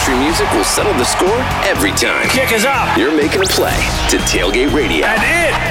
country music will settle the score every time. Kick is up. You're making a play to Tailgate Radio. And it